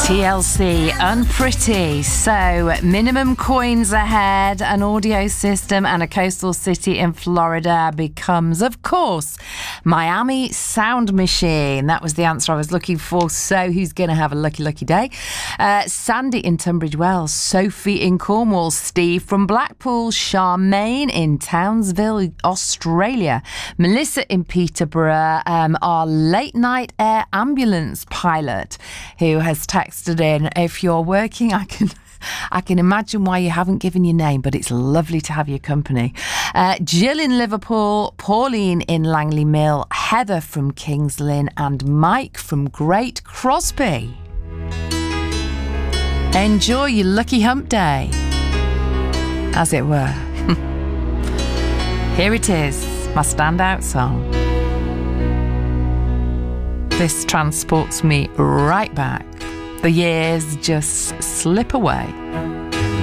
TLC, Unpretty. So, minimum coins ahead, an audio system and a coastal city in Florida becomes, of course, Miami Sound Machine. That was the answer I was looking for. So, who's going to have a lucky, lucky day? Sandy in Tunbridge Wells, Sophie in Cornwall, Steve from Blackpool, Charmaine in Townsville, Australia, Melissa in Peterborough, our late night air ambulance pilot who has texted in, if you're working, I can imagine why you haven't given your name, but it's lovely to have your company. Jill in Liverpool, Pauline in Langley Mill, Heather from Kings Lynn, and Mike from Great Crosby. Enjoy your lucky hump day, as it were. Here it is, my standout song. This transports me right back. The years just slip away.